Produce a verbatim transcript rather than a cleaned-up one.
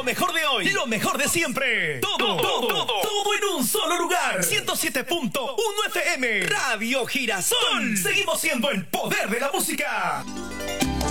Lo mejor de hoy, lo mejor de siempre. Todo, todo, todo, todo, todo en un solo lugar. ciento siete punto uno F M. Radio Girasol. Seguimos siendo el poder de la música.